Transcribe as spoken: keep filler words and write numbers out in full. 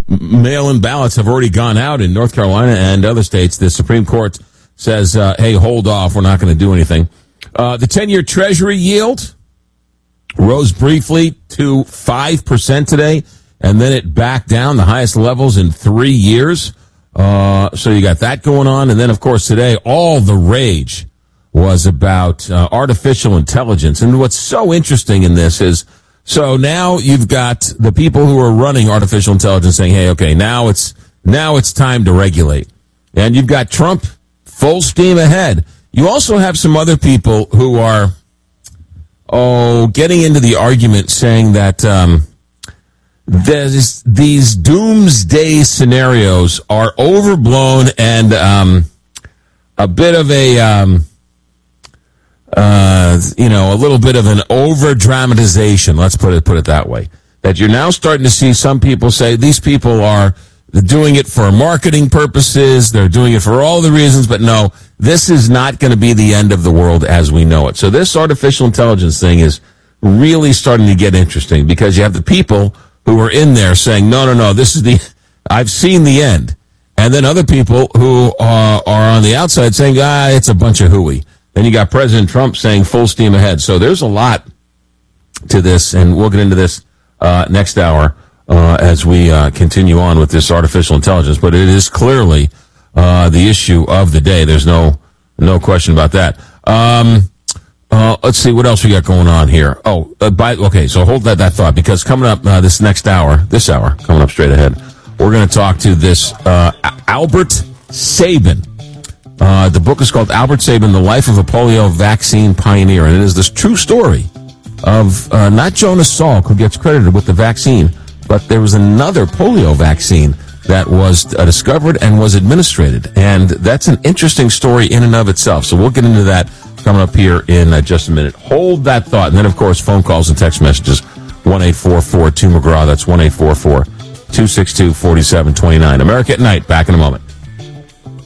mail-in ballots have already gone out in North Carolina and other states. The Supreme Court says, uh, hey, hold off. We're not going to do anything. Uh, the ten-year Treasury yield rose briefly to five percent today, and then it backed down, the highest levels in three years. Uh, so you got that going on. And then, of course, today, all the rage was about uh, artificial intelligence. And what's so interesting in this is, so now you've got the people who are running artificial intelligence saying, hey, okay, now it's now it's time to regulate. And you've got Trump full steam ahead. You also have some other people who are, oh, getting into the argument saying that um, there's, these doomsday scenarios are overblown and um, a bit of a, um, uh, you know, a little bit of an over-dramatization, let's put it, put it that way. That you're now starting to see some people say these people are doing it for marketing purposes, they're doing it for all the reasons, but no, this is not going to be the end of the world as we know it. So this artificial intelligence thing is really starting to get interesting because you have the people who are in there saying, no, no, no, this is the, I've seen the end. And then other people who are, are on the outside saying, ah, it's a bunch of hooey. Then you got President Trump saying full steam ahead. So there's a lot to this, and we'll get into this uh, next hour uh, as we uh, continue on with this artificial intelligence. But it is clearly uh, the issue of the day. There's no no question about that. Um, uh, let's see what else we got going on here. Oh, uh, by, okay, so hold that, that thought, because coming up uh, this next hour, this hour, coming up straight ahead, we're going to talk to this uh, Albert Sabin. Uh, the book is called Albert Sabin, The Life of a Polio Vaccine Pioneer, and it is this true story of uh, not Jonas Salk, who gets credited with the vaccine, but there was another polio vaccine that was uh, discovered and was administered, and that's an interesting story in and of itself. So we'll get into that coming up here in uh, just a minute. Hold that thought, and then, of course, phone calls and text messages, one eight four four two McGraw. That's one eight four four two six two four seven two nine. America at Night, back in a moment.